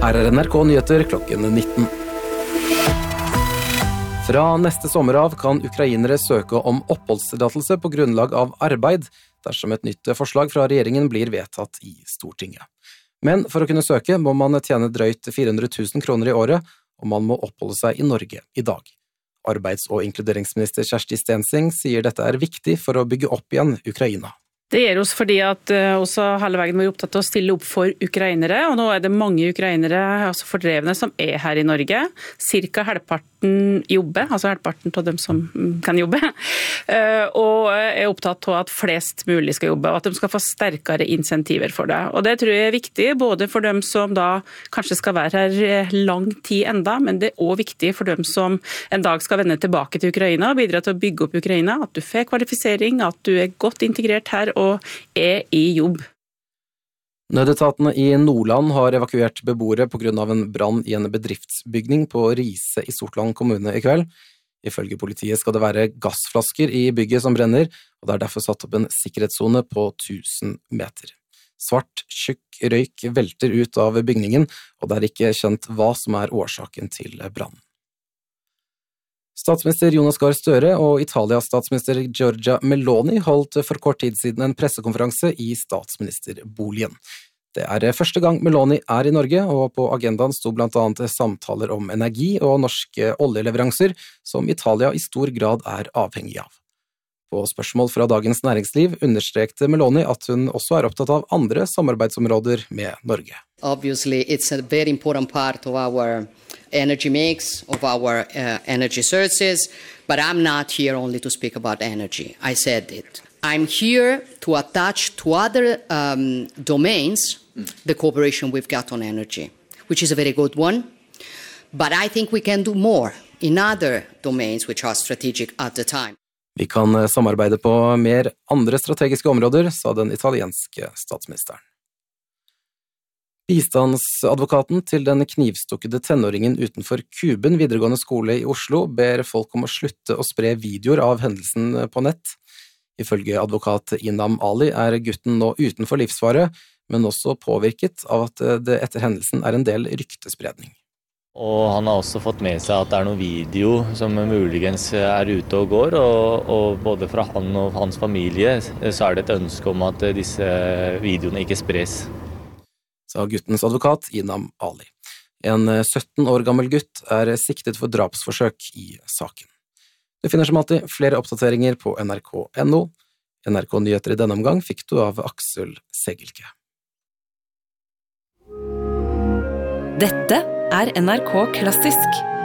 Her NRK Nyheter klokken 19. Fra neste sommer av kan ukrainere søke om oppholdstillatelse på grunnlag av arbeid, dersom et nytt forslag fra regjeringen blir vedtatt i Stortinget. Men for å kunne søke må man tjene drøyt 400 000 kroner i året, og man må oppholde seg i Norge i dag. Arbeids- og inkluderingsminister Kjersti Stensing sier dette er viktig for å bygge opp igjen Ukraina. Det gjør oss fordi at også hele veien vi er opptatt av å stille opp for ukrainere, og nå er det mange ukrainere, altså fordrevne, som er her i Norge. Cirka halvparten jobber, altså halvparten av dem som kan jobbe, og er opptatt av at flest mulig skal jobbe, og at de skal få sterkere insentiver for det. Og det tror jeg er viktig, både for dem som da kanskje skal være her lang tid enda, men det er også viktig for dem som en dag skal vende tilbake til Ukraina og bidra til å bygge opp Ukraina, at du får kvalifisering, at du er godt integrert her, og er i jobb. Nødetatene i Nordland har evakuert beboere på grunn av en brann i en bedriftsbygning på Rise i Sortland kommune i kveld. Ifølge politiet skal det være gassflasker i bygget som brenner, og det er derfor satt opp en sikkerhetszone på 1000 meter. Svart, tjukk røyk velter ut av bygningen, og det er ikke kjent hva som er årsaken til brannen. Statsminister Jonas Gahr Støre og Italias statsminister Giorgia Meloni holdt for kort tid siden en pressekonferanse i statsministerboligen. Det er første gang Meloni er i Norge, og på agendaen sto blant annet samtaler om energi og norske oljeleveranser, som Italia i stor grad er avhengig av. På spørsmål fra Dagens Næringsliv understrekte Meloni at hun også er opptatt av andre samarbeidsområder med Norge. Obviously, it's a very important part of our energy mix, of our energy sources, but I'm not here only to speak about energy. I said it. I'm here to attach to other domains the cooperation we've got on energy, which is a very good one, but I think we can do more in other domains which are strategic at the time. Vi kan samarbeide på mer andre strategiske områder, sa den italienske statsministeren. Bistandsadvokaten til den knivstukkede tenåringen utenfor Kuben videregående skole i Oslo ber folk om å slutte å spre videoer av hendelsen på nett. Ifølge advokat Inam Ali er gutten nå utenfor livsfare, men også påvirket av at det etter hendelsen er en del ryktespredning. Og han har også fått med seg at det er noen video som muligens er ute og går, og både fra han og hans familie så er det et ønske om at disse videoene ikke spres. Sa guttens advokat Inam Ali. En 17 år gammel gutt er siktet for drapsforsøk i saken. Du finner som alltid flere oppdateringer på nrk.no. NRK Nyheter i denne omgang fikk du av Aksel Segelke. Dette er NRK Klassisk.